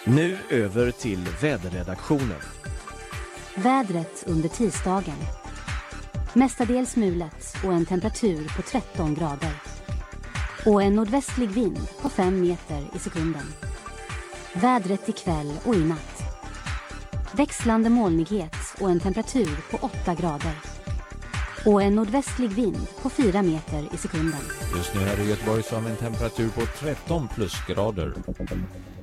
Nu över till väderredaktionen. Vädret under tisdagen. Mestadels mulet och en temperatur på 13 grader. Och en nordvästlig vind på 5 meter i sekunden. Vädret ikväll och i natt. Växlande molnighet och en temperatur på 8 grader. Och en nordvästlig vind på 4 meter i sekunden. Just nu här i Göteborg så har vi en temperatur på 13 plusgrader.